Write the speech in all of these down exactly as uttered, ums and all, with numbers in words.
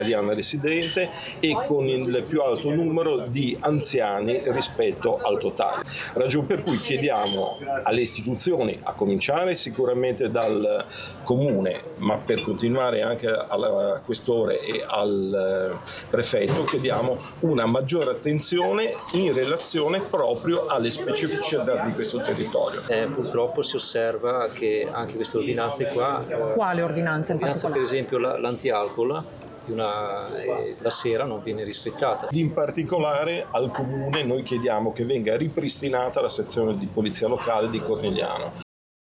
italiana residente e con il più alto numero di anziani rispetto al totale. Ragione per cui chiediamo alle istituzioni, a cominciare sicuramente dal Comune, ma per continuare anche al Questore e al Prefetto, chiediamo una maggiore attenzione in relazione proprio alle specificità di questo territorio. Eh, purtroppo si osserva che anche queste ordinanze qua... Quale ordinanza in ordinanza, particolare? Per esempio la, l'antialcol, Una, eh, la sera non viene rispettata. In particolare al Comune noi chiediamo che venga ripristinata la sezione di polizia locale di Cornigliano.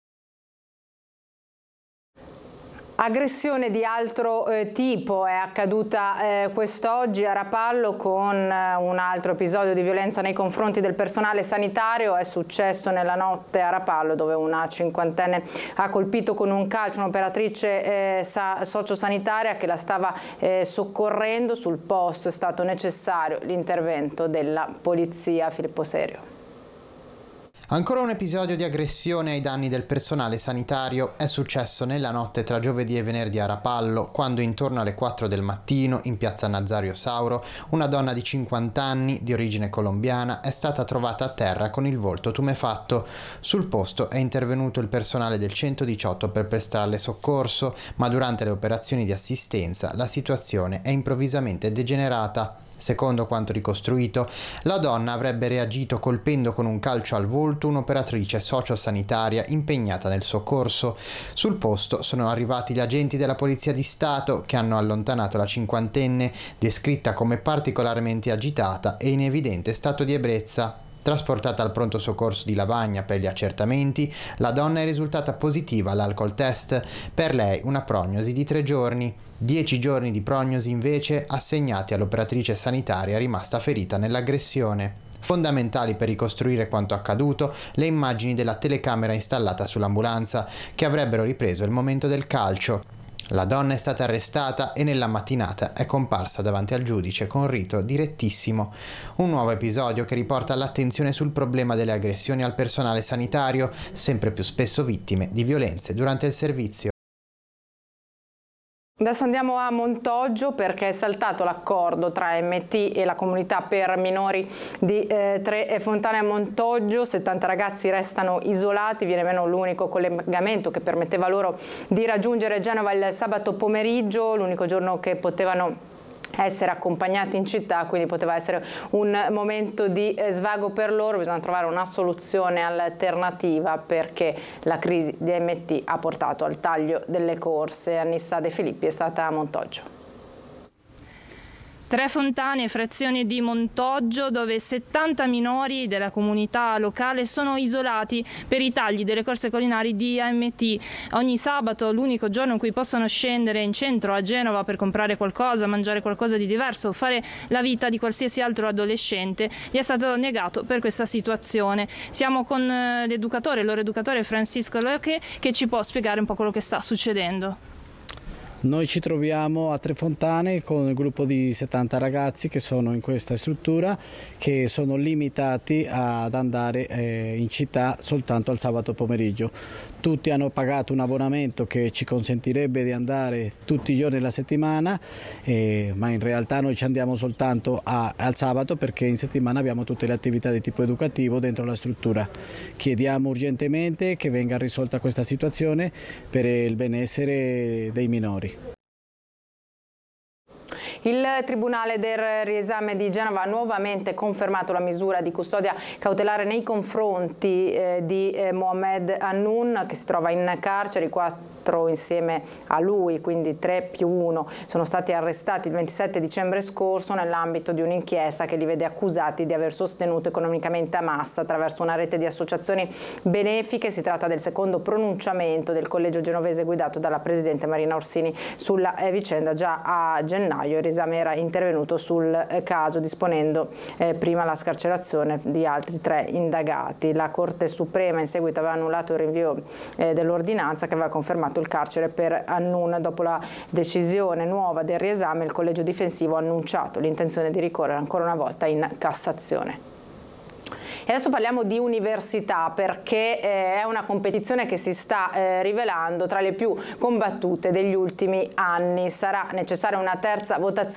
Aggressione di altro eh, tipo è accaduta eh, quest'oggi a Rapallo con eh, un altro episodio di violenza nei confronti del personale sanitario. È successo nella notte a Rapallo, dove una cinquantenne ha colpito con un calcio un'operatrice eh, sociosanitaria che la stava eh, soccorrendo. Sul posto è stato necessario l'intervento della polizia. Filippo Serio. Ancora un episodio di aggressione ai danni del personale sanitario è successo nella notte tra giovedì e venerdì a Rapallo, quando intorno alle quattro del mattino, in piazza Nazario Sauro, una donna di cinquanta anni, di origine colombiana, è stata trovata a terra con il volto tumefatto. Sul posto è intervenuto il personale del centodiciotto per prestarle soccorso, ma durante le operazioni di assistenza la situazione è improvvisamente degenerata. Secondo quanto ricostruito, la donna avrebbe reagito colpendo con un calcio al volto un'operatrice sociosanitaria impegnata nel soccorso. Sul posto sono arrivati gli agenti della Polizia di Stato che hanno allontanato la cinquantenne, descritta come particolarmente agitata e in evidente stato di ebbrezza. Trasportata al pronto soccorso di Lavagna per gli accertamenti, la donna è risultata positiva all'alcol test, per lei una prognosi di tre giorni. Dieci giorni di prognosi invece assegnati all'operatrice sanitaria rimasta ferita nell'aggressione. Fondamentali per ricostruire quanto accaduto le immagini della telecamera installata sull'ambulanza, che avrebbero ripreso il momento del calcio. La donna è stata arrestata e nella mattinata è comparsa davanti al giudice con rito direttissimo. Un nuovo episodio che riporta l'attenzione sul problema delle aggressioni al personale sanitario, sempre più spesso vittime di violenze durante il servizio. Adesso andiamo a Montoggio, perché è saltato l'accordo tra M T e la comunità per minori di eh, Tre Fontane a Montoggio. settanta ragazzi restano isolati, viene meno l'unico collegamento che permetteva loro di raggiungere Genova il sabato pomeriggio, l'unico giorno che potevano essere accompagnati in città, quindi poteva essere un momento di svago per loro. Bisogna trovare una soluzione alternativa, perché la crisi di M T ha portato al taglio delle corse. Annissa De Filippi è stata a Montoggio. Tre Fontane, frazione di Montoggio, dove settanta minori della comunità locale sono isolati per i tagli delle corse collinari di A M T. Ogni sabato, l'unico giorno in cui possono scendere in centro a Genova per comprare qualcosa, mangiare qualcosa di diverso o fare la vita di qualsiasi altro adolescente, gli è stato negato per questa situazione. Siamo con l'educatore, il loro educatore Francisco Loche, che ci può spiegare un po' quello che sta succedendo. Noi ci troviamo a Tre Fontane con un gruppo di settanta ragazzi che sono in questa struttura, che sono limitati ad andare eh, in città soltanto al sabato pomeriggio. Tutti hanno pagato un abbonamento che ci consentirebbe di andare tutti i giorni della settimana, eh, ma in realtà noi ci andiamo soltanto a, al sabato, perché in settimana abbiamo tutte le attività di tipo educativo dentro la struttura. Chiediamo urgentemente che venga risolta questa situazione per il benessere dei minori. Il Tribunale del Riesame di Genova ha nuovamente confermato la misura di custodia cautelare nei confronti eh, di eh, Mohamed Hannoun, che si trova in carcere. I quattro insieme a lui, quindi tre più uno, sono stati arrestati il ventisette dicembre scorso nell'ambito di un'inchiesta che li vede accusati di aver sostenuto economicamente Hamas attraverso una rete di associazioni benefiche. Si tratta del secondo pronunciamento del collegio genovese guidato dalla presidente Marina Orsini sulla eh, vicenda. Già a gennaio il Riesame era intervenuto sul eh, caso, disponendo eh, prima la scarcerazione di altri tre indagati. La Corte Suprema in seguito aveva annullato il rinvio eh, dell'ordinanza che aveva confermato il carcere per Hannoun. Dopo la decisione nuova del Riesame, il collegio difensivo ha annunciato l'intenzione di ricorrere ancora una volta in Cassazione. E adesso parliamo di università, perché eh, è una competizione che si sta eh, rivelando tra le più combattute degli ultimi anni. Sarà necessaria una terza votazione